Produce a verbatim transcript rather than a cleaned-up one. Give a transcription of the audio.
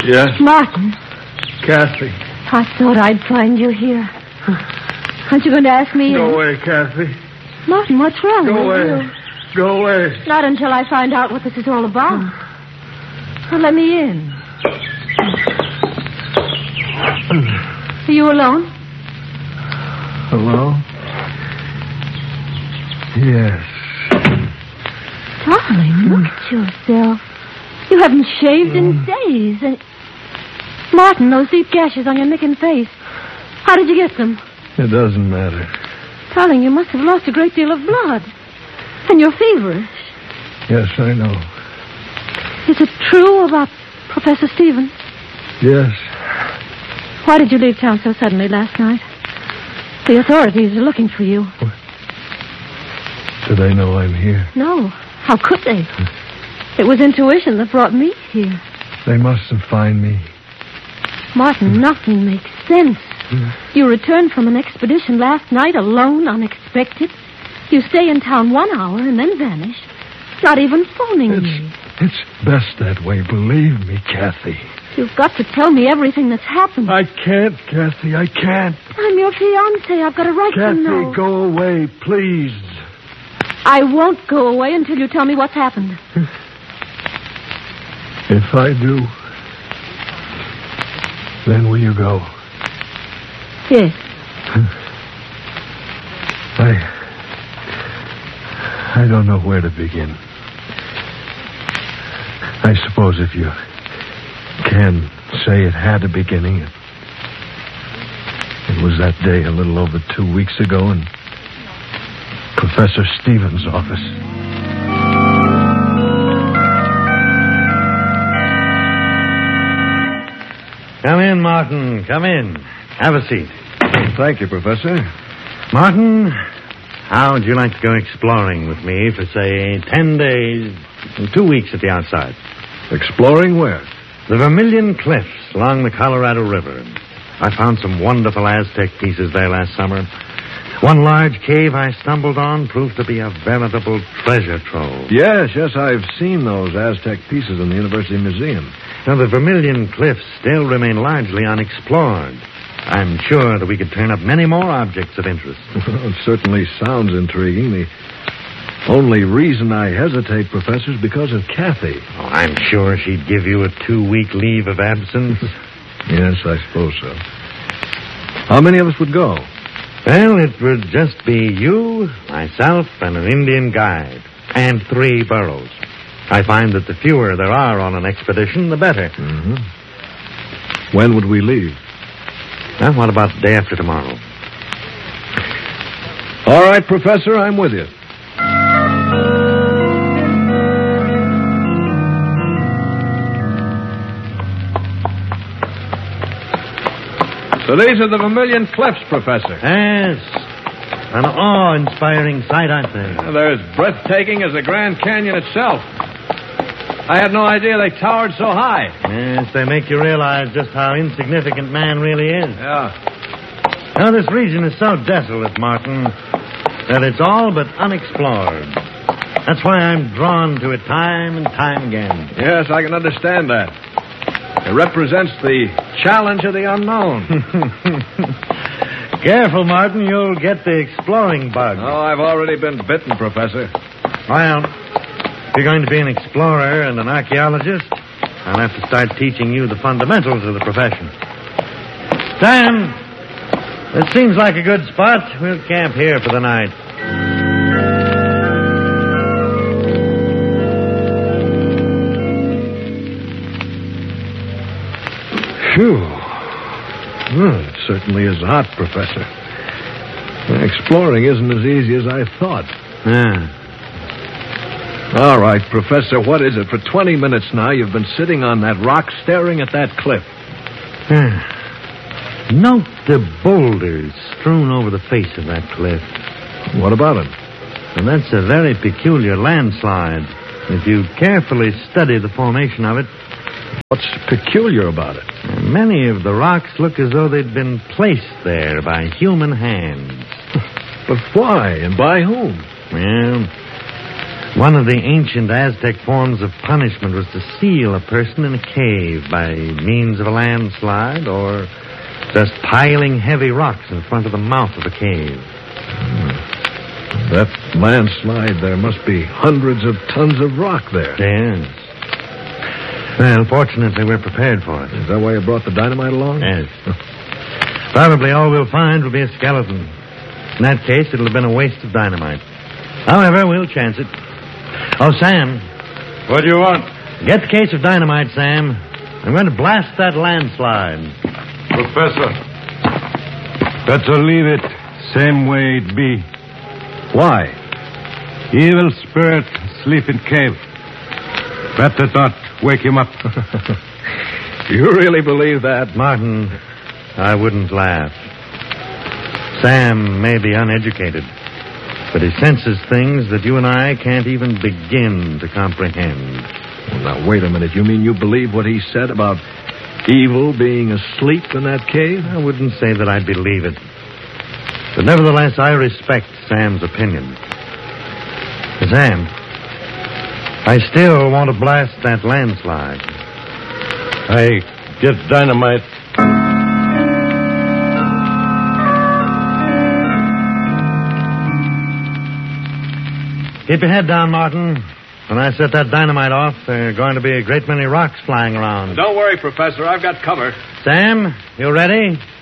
Yes? Martin. Kathy. I thought I'd find you here. Aren't you going to ask me? Go in? away, Kathy. Martin, what's wrong Go with away. you? Go away. Not until I find out what this is all about. Well, let me in. Are you alone? Hello? Yes. Darling, look at yourself. You haven't shaved in days. And... Martin, those deep gashes on your neck and face. How did you get them? It doesn't matter. Darling, you must have lost a great deal of blood. And you're feverish. Yes, I know. Is it true about Professor Stevens? Yes. Why did you leave town so suddenly last night? The authorities are looking for you. What? Do they know I'm here? No. How could they? It was intuition that brought me here. They mustn't find me. Martin, nothing makes sense. You returned from an expedition last night alone, unexpected. You stay in town one hour and then vanish. Not even phoning it's, me. It's best that way, believe me, Kathy. You've got to tell me everything that's happened. I can't, Kathy, I can't. I'm your fiancé. I've got a right Kathy, to know. go away, please. I won't go away until you tell me what's happened. If I do, then will you go? Yes. I... I don't know where to begin. I suppose if you can say it had a beginning, it, it was that day a little over two weeks ago in Professor Stevens' office. Come in, Martin. Come in. Have a seat. Thank you, Professor. Martin, how would you like to go exploring with me for, say, ten days, two weeks at the outside? Exploring where? The Vermilion Cliffs along the Colorado River. I found some wonderful Aztec pieces there last summer. One large cave I stumbled on proved to be a veritable treasure trove. Yes, yes, I've seen those Aztec pieces in the University Museum. Now, the Vermilion Cliffs still remain largely unexplored. I'm sure that we could turn up many more objects of interest. It certainly sounds intriguing. The only reason I hesitate, Professor, is because of Kathy. Oh, I'm sure she'd give you a two-week leave of absence. Yes, I suppose so. How many of us would go? Well, it would just be you, myself, and an Indian guide, and three burros. I find that the fewer there are on an expedition, the better. Mm-hmm. When would we leave? Well, what about the day after tomorrow? All right, Professor, I'm with you. So these are the Vermilion Cliffs, Professor. Yes. An awe-inspiring sight, aren't they? They're as breathtaking as the Grand Canyon itself. I had no idea they towered so high. Yes, they make you realize just how insignificant man really is. Yeah. Now, this region is so desolate, Martin, that it's all but unexplored. That's why I'm drawn to it time and time again. Yes, I can understand that. It represents the challenge of the unknown. Careful, Martin, you'll get the exploring bug. Oh, I've already been bitten, Professor. Well, if you're going to be an explorer and an archaeologist, I'll have to start teaching you the fundamentals of the profession. Sam, this seems like a good spot. We'll camp here for the night. Phew. Well, it certainly is hot, Professor. Exploring isn't as easy as I thought. Yeah. All right, Professor, what is it? For twenty minutes now, you've been sitting on that rock staring at that cliff. Note the boulders strewn over the face of that cliff. What about them? And that's a very peculiar landslide. If you carefully study the formation of it... What's peculiar about it? Many of the rocks look as though they'd been placed there by human hands. But why, and by whom? Well, One of the ancient Aztec forms of punishment was to seal a person in a cave by means of a landslide or just piling heavy rocks in front of the mouth of the cave. That landslide, there must be hundreds of tons of rock there. Yes. Well, fortunately, we're prepared for it. Is that why you brought the dynamite along? Yes. Probably all we'll find will be a skeleton. In that case, it'll have been a waste of dynamite. However, we'll chance it. Oh, Sam. What do you want? Get the case of dynamite, Sam. I'm going to blast that landslide. Professor, better leave it same way it be. Why? Evil spirit sleep in cave. Better not wake him up. You really believe that? Martin, I wouldn't laugh. Sam may be uneducated, but he senses things that you and I can't even begin to comprehend. Well, now, wait a minute. You mean you believe what he said about evil being asleep in that cave? I wouldn't say that I believe it. But nevertheless, I respect Sam's opinion. Sam, I still want to blast that landslide. I get dynamite. Keep your head down, Martin. When I set that dynamite off, there are going to be a great many rocks flying around. Don't worry, Professor. I've got cover. Sam, you ready?